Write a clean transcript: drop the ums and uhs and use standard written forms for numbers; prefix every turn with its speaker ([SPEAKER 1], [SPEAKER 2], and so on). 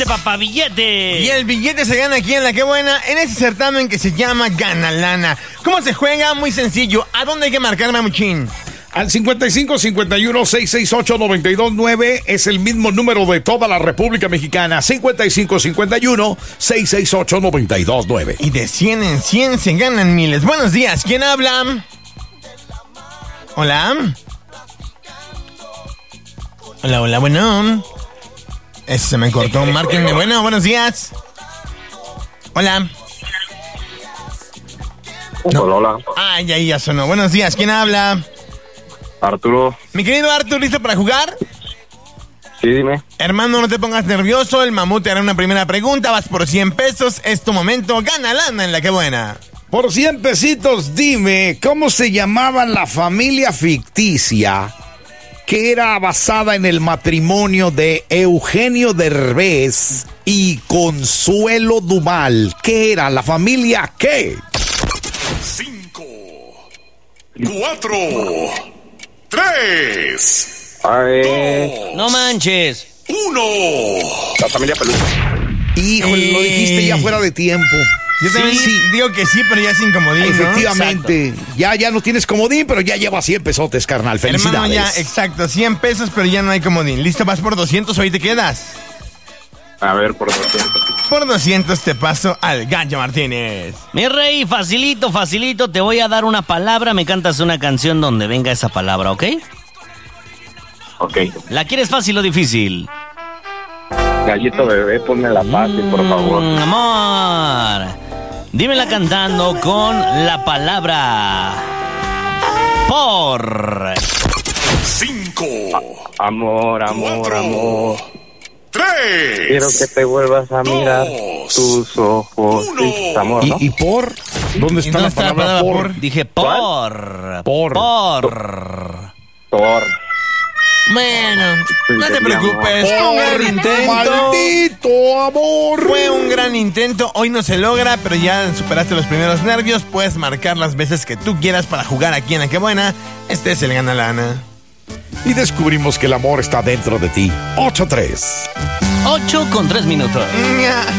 [SPEAKER 1] Papabillete.
[SPEAKER 2] Y el billete se gana aquí en La Qué Buena, en ese certamen que se llama Gana Lana. ¿Cómo se juega? Muy sencillo. ¿A dónde hay que marcar, Mamuchín?
[SPEAKER 3] Al 5551-668-929 es el mismo número de toda la República Mexicana. 5551-668-929.
[SPEAKER 2] Y de 100 en 100 se ganan miles. Buenos días, ¿quién habla? Hola. Hola, bueno. Ese se me cortó, márquenme. Bueno, buenos días. Hola.
[SPEAKER 4] No. Hola.
[SPEAKER 2] Ay, ahí ya sonó. Buenos días, ¿quién habla?
[SPEAKER 4] Arturo.
[SPEAKER 2] Mi querido Arturo, ¿listo para jugar?
[SPEAKER 4] Sí, dime.
[SPEAKER 2] Hermano, no te pongas nervioso. El mamut te hará una primera pregunta. Vas por 100 pesos. Es tu momento. Gana lana en La Qué Buena.
[SPEAKER 3] Por 100 pesitos, dime, ¿cómo se llamaba la familia ficticia que era basada en el matrimonio de Eugenio Derbez y Consuelo Duval? ¿Qué era? ¿La familia qué?
[SPEAKER 5] 5, 4, 3,
[SPEAKER 1] No manches.
[SPEAKER 5] 1.
[SPEAKER 4] La familia Pelusa.
[SPEAKER 3] Híjole, lo dijiste ya fuera de tiempo.
[SPEAKER 2] Yo también digo que sí, pero ya sin comodín, ¿no?
[SPEAKER 3] Efectivamente. Ya no tienes comodín, pero ya llevas 100 pesotes, carnal. Felicidades.
[SPEAKER 2] Hermano, ya, exacto, 100 pesos, pero ya no hay comodín. ¿Listo? Vas por 200, hoy te quedas.
[SPEAKER 4] A ver, por 200.
[SPEAKER 2] Por 200 te paso al Gallo Martínez.
[SPEAKER 1] Mi rey, facilito, te voy a dar una palabra, me cantas una canción donde venga esa palabra, ¿ok?
[SPEAKER 4] Ok.
[SPEAKER 1] ¿La quieres fácil o difícil?
[SPEAKER 4] Gallito bebé, ponme la fácil, por favor.
[SPEAKER 1] Amor. Dímela cantando con la palabra por.
[SPEAKER 5] 5,
[SPEAKER 4] Amor,
[SPEAKER 5] 4, 3.
[SPEAKER 4] Quiero que te vuelvas a mirar tus ojos.
[SPEAKER 5] 1.
[SPEAKER 4] Sí, amor, ¿no?
[SPEAKER 3] ¿Y por? ¿Dónde está la palabra por?
[SPEAKER 1] Dije por.
[SPEAKER 3] Por.
[SPEAKER 4] Thor.
[SPEAKER 2] Bueno, no te preocupes.
[SPEAKER 3] Por,
[SPEAKER 2] Fue un gran intento.
[SPEAKER 3] ¡Maldito amor!
[SPEAKER 2] Fue un gran intento. Hoy no se logra, pero ya superaste los primeros nervios. Puedes marcar las veces que tú quieras para jugar aquí en La Qué Buena. Este es el Gana Lana.
[SPEAKER 3] Y descubrimos que el amor está dentro de ti. 8-3.
[SPEAKER 1] 8 con 3 minutos.
[SPEAKER 2] Ña.